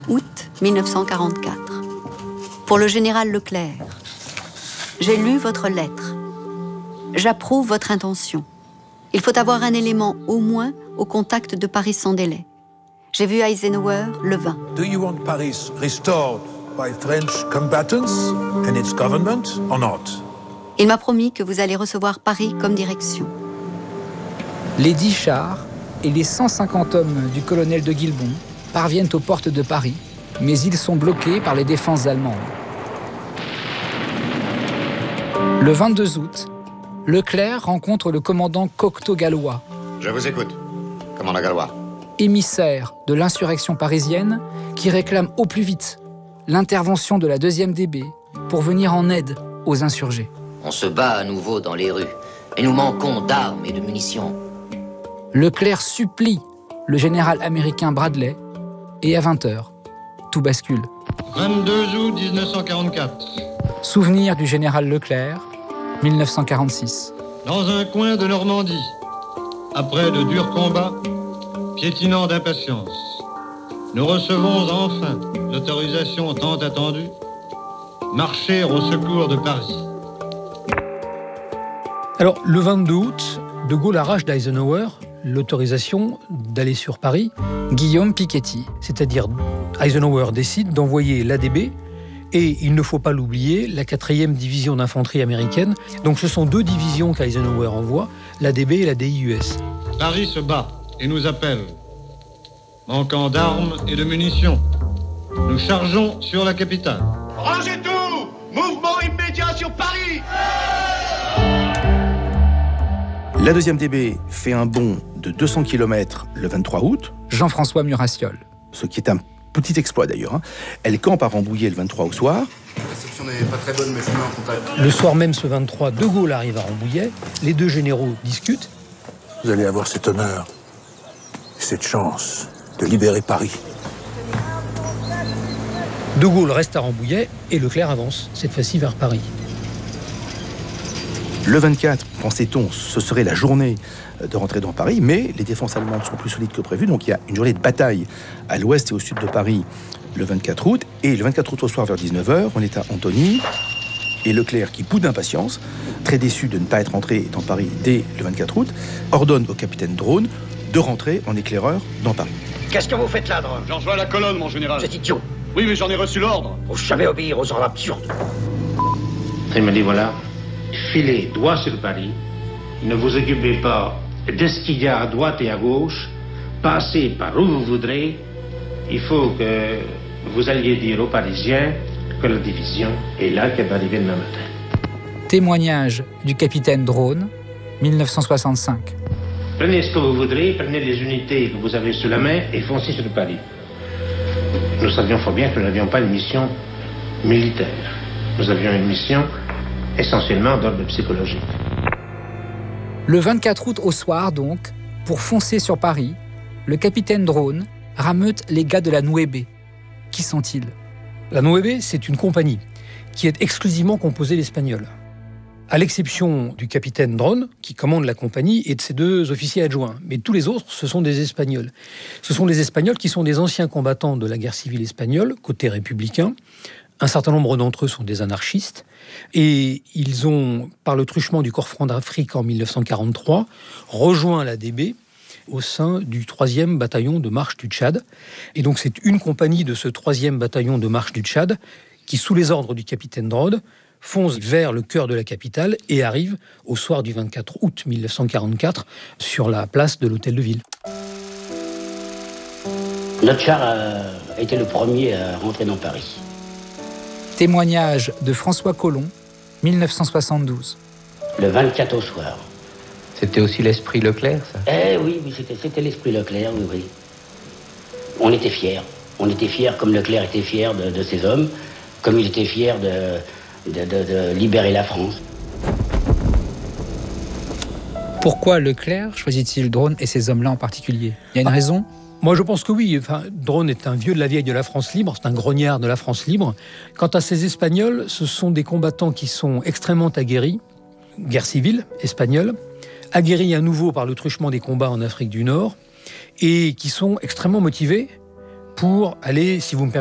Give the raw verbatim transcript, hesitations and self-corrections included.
août mille neuf cent quarante-quatre. Pour le général Leclerc, j'ai lu votre lettre. J'approuve votre intention. Il faut avoir un élément au moins au contact de Paris sans délai. J'ai vu Eisenhower le vingt. Do you want Paris restored by French combatants and its government or not? Il m'a promis que vous allez recevoir Paris comme direction. Les dix chars et les cent cinquante hommes du colonel de Guilbon parviennent aux portes de Paris, mais ils sont bloqués par les défenses allemandes. Le vingt-deux août, Leclerc rencontre le commandant Cocteau-Gallois. Je vous écoute, commandant Gallois. Émissaire de l'insurrection parisienne qui réclame au plus vite l'intervention de la deuxième D B pour venir en aide aux insurgés. On se bat à nouveau dans les rues, et nous manquons d'armes et de munitions. Leclerc supplie le général américain Bradley, et à vingt heures, tout bascule. vingt-deux août mille neuf cent quarante-quatre. Souvenir du général Leclerc, mille neuf cent quarante-six. Dans un coin de Normandie, après de durs combats, piétinant d'impatience, nous recevons enfin l'autorisation tant attendue, marcher au secours de Paris. Alors, le vingt-deux août, De Gaulle arrache d'Eisenhower l'autorisation d'aller sur Paris. Guillaume Piketty. C'est-à-dire, Eisenhower décide d'envoyer l'A D B et, il ne faut pas l'oublier, la quatrième division d'infanterie américaine. Donc ce sont deux divisions qu'Eisenhower envoie, l'A D B et la D I U S. Paris se bat et nous appelle. Manquant d'armes et de munitions, nous chargeons sur la capitale. Rangez tout! Mouvement immédiat sur Paris! La deuxième D B fait un bond de deux cents kilomètres le vingt-trois août. Jean-François Murassiol. Ce qui est un petit exploit d'ailleurs. Hein. Elle campe à Rambouillet le vingt-trois au soir. La réception n'est pas très bonne, mais je mets en contact. Le soir même, ce vingt-trois, De Gaulle arrive à Rambouillet. Les deux généraux discutent. Vous allez avoir cet honneur et cette chance de libérer Paris. De Gaulle reste à Rambouillet et Leclerc avance, cette fois-ci vers Paris. Le vingt-quatre, pensait-on, ce serait la journée de rentrer dans Paris, mais les défenses allemandes sont plus solides que prévu, donc il y a une journée de bataille à l'ouest et au sud de Paris le vingt-quatre août, et le vingt-quatre août au soir vers dix-neuf heures, on est à Antony, et Leclerc, qui boude d'impatience, très déçu de ne pas être entré dans Paris dès le vingt-quatre août, ordonne au capitaine Drone de rentrer en éclaireur dans Paris. Qu'est-ce que vous faites là, Drone? J'en rejoins la colonne, mon général. C'est idiot. Oui, mais j'en ai reçu l'ordre. Faut jamais obéir aux ordres absurdes. Il me dit, voilà, filez droit sur Paris, ne vous occupez pas de ce qu'il y a à droite et à gauche, passez par où vous voudrez, il faut que vous alliez dire aux Parisiens que la division est là, qu'elle va arriver demain matin. Témoignage du capitaine Drone, mille neuf cent soixante-cinq. Prenez ce que vous voudrez, prenez les unités que vous avez sous la main et foncez sur Paris. Nous savions fort bien que nous n'avions pas une mission militaire. Nous avions une mission essentiellement d'ordre psychologique. Le vingt-quatre août au soir, donc, pour foncer sur Paris, le capitaine Drone rameute les gars de la Nouébé. Qui sont-ils? La Nouébé, c'est une compagnie qui est exclusivement composée d'Espagnols. À l'exception du capitaine Drone, qui commande la compagnie, et de ses deux officiers adjoints. Mais tous les autres, ce sont des Espagnols. Ce sont des Espagnols qui sont des anciens combattants de la guerre civile espagnole, côté républicain. Un certain nombre d'entre eux sont des anarchistes. Et ils ont, par le truchement du corps franc d'Afrique en mille neuf cent quarante-trois, rejoint l'A D B au sein du troisième bataillon de marche du Tchad. Et donc c'est une compagnie de ce troisième bataillon de marche du Tchad qui, sous les ordres du capitaine Drone, fonce vers le cœur de la capitale et arrive au soir du vingt-quatre août mille neuf cent quarante-quatre sur la place de l'Hôtel de Ville. Notre char a été le premier à rentrer dans Paris. Témoignage de François Collomb, mille neuf cent soixante-douze. Le vingt-quatre au soir. C'était aussi l'esprit Leclerc, ça? Eh oui, oui c'était, c'était l'esprit Leclerc, oui, oui. On était fiers. On était fiers comme Leclerc était fier de, de ses hommes, comme il était fier de, de, de, de libérer la France. Pourquoi Leclerc choisit-il Drone et ces hommes-là en particulier? Il y a une ah. raison? Moi, je pense que oui. Enfin, Drone est un vieux de la vieille de la France libre, c'est un grognard de la France libre. Quant à ces Espagnols, ce sont des combattants qui sont extrêmement aguerris, guerre civile espagnole, aguerris à nouveau par le truchement des combats en Afrique du Nord, et qui sont extrêmement motivés pour aller, si vous me permettez,